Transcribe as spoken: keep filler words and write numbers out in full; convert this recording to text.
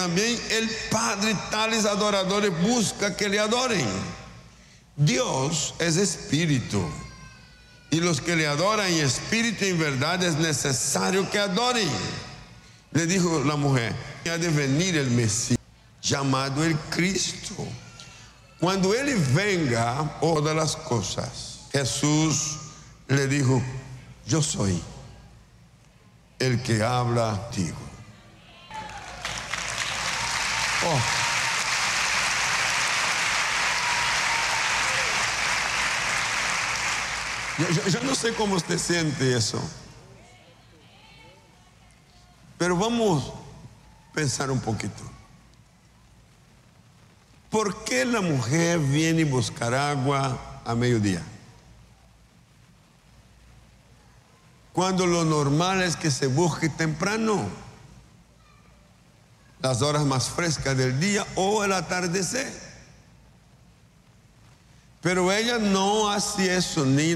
También el Padre tales adoradores busca que le adoren. Dios es espíritu, y los que le adoran en espíritu y en verdad es necesario que adoren. Le dijo la mujer: ha de venir el Mesías, llamado el Cristo. Cuando Él venga, todas las cosas, Jesús le dijo: yo soy el que habla contigo. Oh. Yo, yo, yo no sé cómo usted siente eso, pero vamos a pensar un poquito. ¿Por qué la mujer viene y buscar agua a mediodía? Cuando lo normal es que se busque temprano, las horas más frescas del día o el atardecer. Pero ella no hace eso, ni